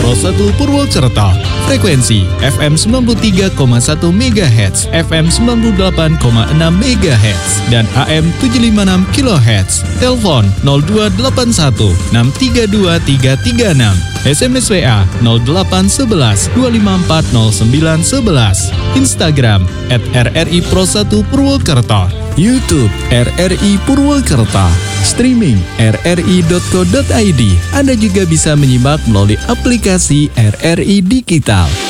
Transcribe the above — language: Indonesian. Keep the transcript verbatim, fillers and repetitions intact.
Pro satu Purwokerto. Frekuensi F M sembilan puluh tiga koma satu megahertz, F M sembilan puluh delapan koma enam megahertz, dan A M tujuh ratus lima puluh enam kilohertz. Telepon nol dua delapan satu enam tiga dua tiga tiga enam. S M S W A nol delapan satu satu dua lima empat nol sembilan satu satu. Instagram at R R I Pro satu Purwokerto. YouTube R R I Purwokerto. Streaming r r i dot co dot i d. Anda juga bisa menyimak melalui aplikasi R R I Digital.